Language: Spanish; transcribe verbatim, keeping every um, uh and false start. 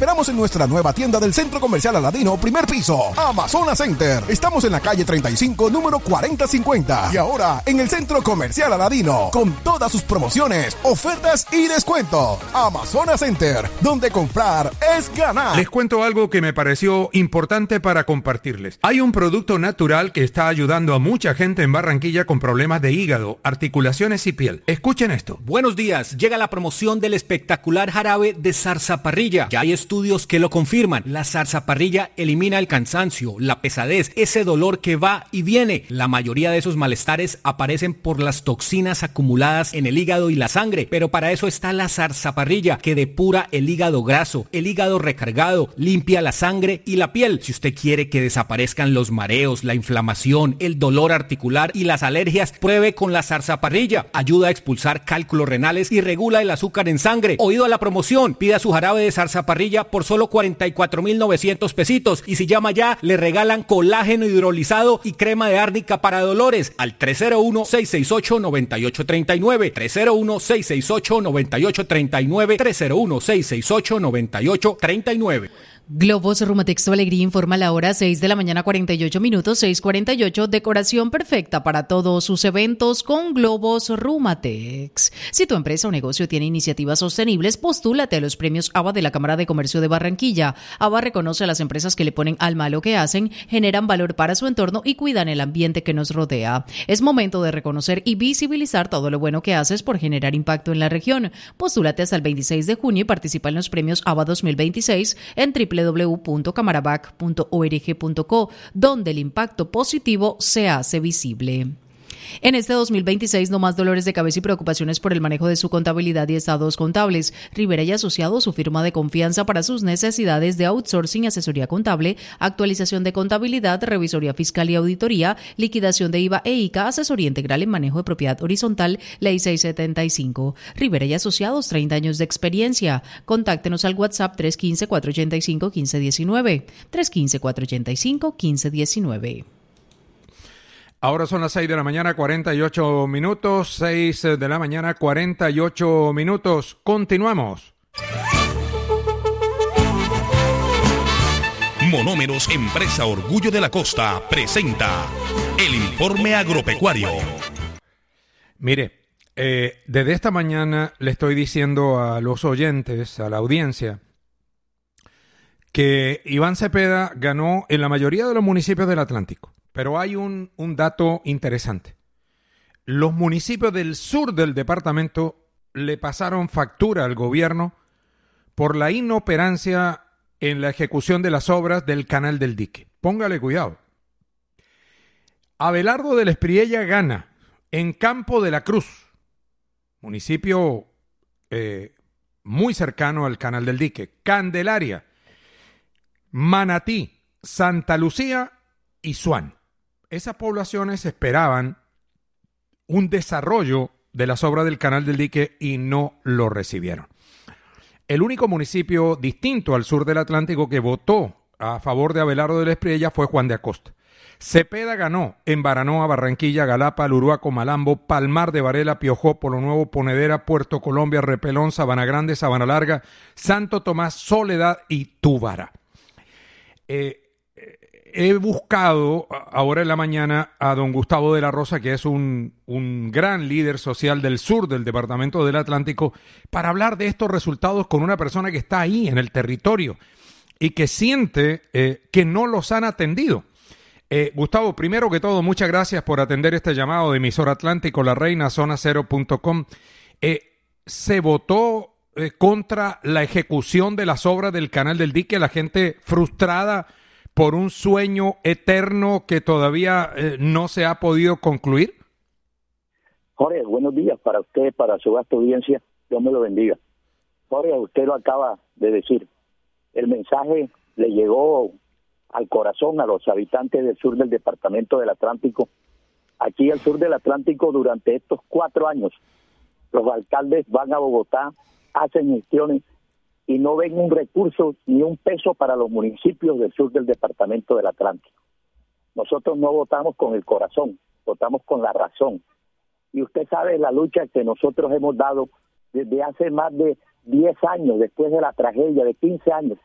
esperamos en nuestra nueva tienda del Centro Comercial Aladino, primer piso, Amazonas Center. Estamos en la calle treinta y cinco, número cuarenta cincuenta. Y ahora, en el Centro Comercial Aladino, con todas sus promociones, ofertas y descuentos. Amazonas Center, donde comprar es ganar. Les cuento algo que me pareció importante para compartirles. Hay un producto natural que está ayudando a mucha gente en Barranquilla con problemas de hígado, articulaciones y piel. Escuchen esto. Buenos días. Llega la promoción del espectacular jarabe de zarzaparrilla. Ya hay estudios que lo confirman. La zarzaparrilla elimina el cansancio, la pesadez, ese dolor que va y viene. La mayoría de esos malestares aparecen por las toxinas acumuladas en el hígado y la sangre. Pero para eso está la zarzaparrilla, que depura el hígado graso, el hígado recargado, limpia la sangre y la piel. Si usted quiere que desaparezcan los mareos, la inflamación, el dolor articular y las alergias, pruebe con la zarzaparrilla. Ayuda a expulsar cálculos renales y regula el azúcar en sangre. Oído a la promoción, pida su jarabe de zarzaparrilla por solo cuarenta y cuatro mil novecientos pesitos. Y si llama ya, le regalan colágeno hidrolizado y crema de árnica para dolores al tres cero uno, seis seis ocho, nueve ocho tres nueve, tres cero uno, seis seis ocho, nueve ocho tres nueve, tres cero uno, seis seis ocho, nueve ocho tres nueve. Globos Rumatex Tu Alegría informa la hora seis de la mañana cuarenta y ocho minutos, seis cuarenta y ocho, decoración perfecta para todos sus eventos con Globos Rumatex. Si tu empresa o negocio tiene iniciativas sostenibles, postúlate a los premios A B A de la Cámara de Comercio de Barranquilla. A B A reconoce a las empresas que le ponen alma a lo que hacen, generan valor para su entorno y cuidan el ambiente que nos rodea. Es momento de reconocer y visibilizar todo lo bueno que haces por generar impacto en la región. Postúlate hasta el veintiséis de junio y participa en los premios A B A dos mil veintiséis en doble u doble u doble u punto camarabac punto org punto co, donde el impacto positivo se hace visible. En este dos mil veintiséis, no más dolores de cabeza y preocupaciones por el manejo de su contabilidad y estados contables. Rivera y Asociados, su firma de confianza para sus necesidades de outsourcing, asesoría contable, actualización de contabilidad, revisoría fiscal y auditoría, liquidación de I V A e I C A, asesoría integral en manejo de propiedad horizontal, Ley seiscientos setenta y cinco. Rivera y Asociados, treinta años de experiencia. Contáctenos al WhatsApp tres uno cinco, cuatro ocho cinco, uno cinco uno nueve, tres uno cinco, cuatro ocho cinco, uno cinco uno nueve. Ahora son las seis de la mañana, cuarenta y ocho minutos. seis de la mañana, cuarenta y ocho minutos. Continuamos. Monómeros, empresa Orgullo de la Costa, presenta el informe agropecuario. Mire, eh, desde esta mañana le estoy diciendo a los oyentes, a la audiencia, que Iván Cepeda ganó en la mayoría de los municipios del Atlántico. Pero hay un, un dato interesante. Los municipios del sur del departamento le pasaron factura al gobierno por la inoperancia en la ejecución de las obras del Canal del Dique. Póngale cuidado. Abelardo de la Espriella gana en Campo de la Cruz, municipio eh, muy cercano al Canal del Dique, Candelaria, Manatí, Santa Lucía y Suán. Esas poblaciones esperaban un desarrollo de las obras del Canal del Dique y no lo recibieron. El único municipio distinto al sur del Atlántico que votó a favor de Abelardo de la Espriella fue Juan de Acosta. Cepeda ganó en Baranoa, Barranquilla, Galapa, Luruaco, Malambo, Palmar de Varela, Piojó, Polo Nuevo, Ponedera, Puerto Colombia, Repelón, Sabana Grande, Sabana Larga, Santo Tomás, Soledad y Túbara. Eh, He buscado ahora en la mañana a don Gustavo de la Rosa, que es un, un gran líder social del sur del departamento del Atlántico, para hablar de estos resultados con una persona que está ahí en el territorio y que siente eh, que no los han atendido. Eh, Gustavo, primero que todo, muchas gracias por atender este llamado de Emisora Atlántico, La Reina, zona cero punto com. Eh, ¿Se votó eh, contra la ejecución de las obras del Canal del Dique? La gente frustrada por un sueño eterno que todavía eh, no se ha podido concluir. Jorge, buenos días para usted, para su vasta audiencia. Dios me lo bendiga. Jorge, usted lo acaba de decir. El mensaje le llegó al corazón a los habitantes del sur del departamento del Atlántico. Aquí al sur del Atlántico, durante estos cuatro años, los alcaldes van a Bogotá, hacen gestiones y no ven un recurso ni un peso para los municipios del sur del departamento del Atlántico. Nosotros no votamos con el corazón, votamos con la razón. Y usted sabe la lucha que nosotros hemos dado desde hace más de diez años, después de la tragedia de quince años,